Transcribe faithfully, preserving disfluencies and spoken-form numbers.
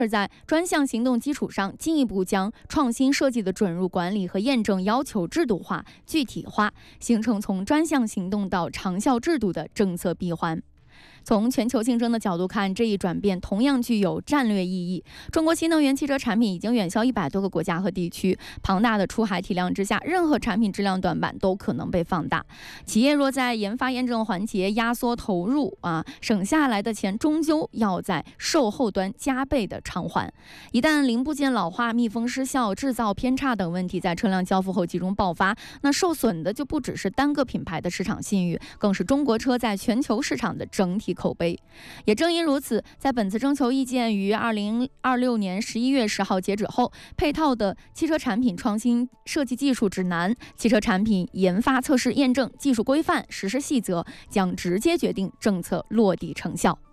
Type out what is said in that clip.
而在专项行动基础上，进一步将创新设计的准入管理和验证要求制度化、具体化，形成从专项行动到长效制度的政策闭环。从全球竞争的角度看，这一转变同样具有战略意义。中国新能源汽车产品已经远销一百多个国家和地区，庞大的出海体量之下，任何产品质量短板都可能被放大。企业若在研发验证环节压缩投入啊，省下来的钱终究要在售后端加倍的偿还。一旦零部件老化、密封失效、制造偏差等问题在车辆交付后集中爆发，那受损的就不只是单个品牌的市场信誉，更是中国车在全球市场的整体口碑。也正因如此，在本次征求意见于二零二六年十一月十号截止后，配套的汽车产品创新设计技术指南、汽车产品研发测试验证技术规范实施细则将直接决定政策落地成效。